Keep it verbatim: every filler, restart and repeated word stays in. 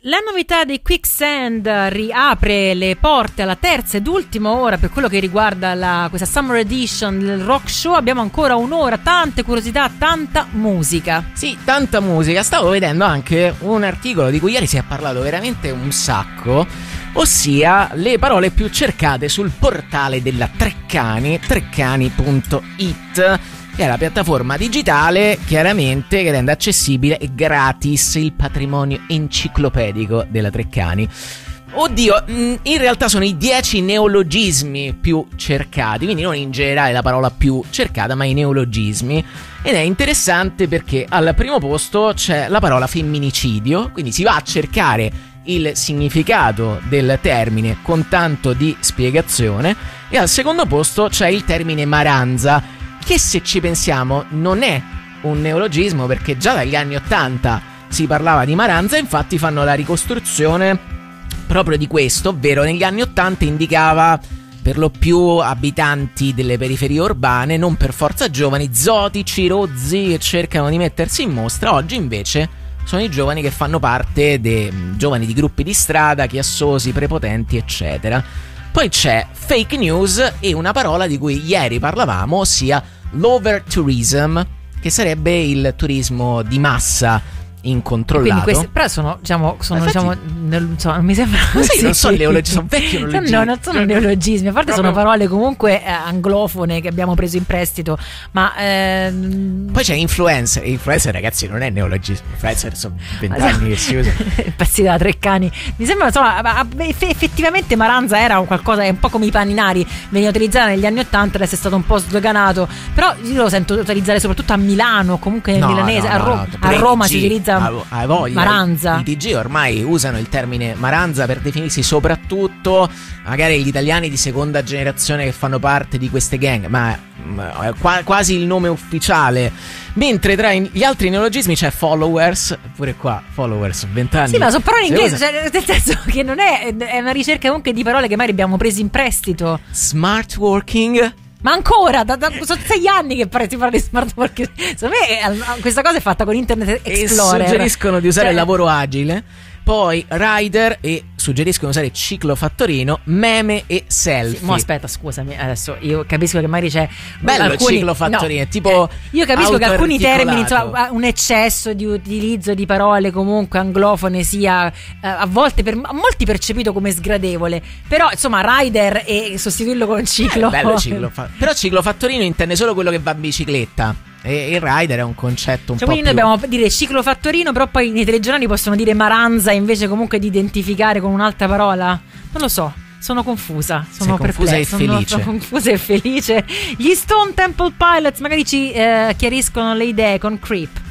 La novità di Quicksand riapre le porte alla terza ed ultima ora per quello che riguarda la, questa Summer Edition del Rock Show. Abbiamo ancora un'ora, tante curiosità, tanta musica. Sì, tanta musica. Stavo vedendo anche un articolo di cui ieri si è parlato veramente un sacco, ossia le parole più cercate sul portale della Treccani, treccani punto it, che è la piattaforma digitale chiaramente che rende accessibile e gratis il patrimonio enciclopedico della Treccani. Oddio, in realtà sono i dieci neologismi più cercati, quindi non in generale la parola più cercata, ma i neologismi. Ed è interessante perché al primo posto c'è la parola femminicidio, quindi si va a cercare il significato del termine con tanto di spiegazione, e al secondo posto c'è il termine maranza, che se ci pensiamo non è un neologismo perché già dagli anni ottanta si parlava di maranza, infatti fanno la ricostruzione proprio di questo, ovvero negli anni ottanta indicava per lo più abitanti delle periferie urbane, non per forza giovani, zotici, rozzi che cercano di mettersi in mostra. Oggi invece sono i giovani che fanno parte dei giovani di gruppi di strada, chiassosi, prepotenti, eccetera. Poi c'è fake news e una parola di cui ieri parlavamo, ossia l'overtourism, che sarebbe il turismo di massa incontrollato. Quindi queste, però sono, diciamo, sono, infatti, diciamo, non so, mi sembra. Ma sai, sì, non sono neologismi, sono vecchi neologismi. No, non sono neologismi, a parte proprio... sono parole comunque eh, anglofone che abbiamo preso in prestito, ma ehm... poi c'è influencer. Influencer, ragazzi, non è neologismo. Influencer sono vent'anni che si usa. Pezzi da Treccani. Mi sembra, insomma, effettivamente maranza era un qualcosa, è un po' come i paninari, veniva utilizzata negli anni ottanta, adesso è stato un po' sdoganato, però io lo sento utilizzare soprattutto a Milano, comunque nel no, milanese, no, a, Ro- no, a Roma si utilizza hai voglia. maranza. I D J ormai usano il termine maranza per definirsi soprattutto magari gli italiani di seconda generazione che fanno parte di queste gang, ma è qua, quasi il nome ufficiale. Mentre tra gli altri neologismi c'è followers, pure qua followers, vent'anni. Sì, ma sono parole in inglese, cioè, nel senso che non è, è una ricerca comunque di parole che magari abbiamo preso in prestito. Smart working. Ma ancora, da, da, sono sei anni che si parla di smart working. Secondo me questa cosa è fatta con Internet Explorer. E suggeriscono di usare cioè... il lavoro agile. Poi rider, e suggeriscono di usare ciclofattorino, meme e selfie. Sì, mo aspetta, scusami, adesso io capisco che magari c'è bello alcuni... il ciclofattorino, no, tipo eh, io capisco che alcuni termini, insomma, un eccesso di utilizzo di parole comunque anglofone sia eh, a volte per a molti percepito come sgradevole, però insomma rider e sostituirlo con ciclo, eh, bello ciclofa- però ciclofattorino intende solo quello che va in bicicletta. E il rider è un concetto un cioè, po' quindi più... noi dobbiamo dire ciclofattorino, però poi nei telegiornali possono dire maranza invece comunque di identificare con un'altra parola. Non lo so, sono confusa. Sono Sei confusa e sono, felice. sono confusa e felice. Gli Stone Temple Pilots magari ci eh, chiariscono le idee con Creep.